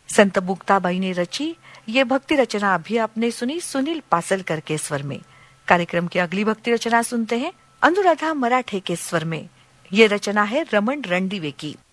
संत मुक्ताबाई ने रची ये भक्ति रचना अभी आपने सुनी सुनील पासलकर के स्वर में। कार्यक्रम की अगली भक्ति रचना सुनते हैं अनुराधा मराठे के स्वर में। ये रचना है रमन रणदिवे की।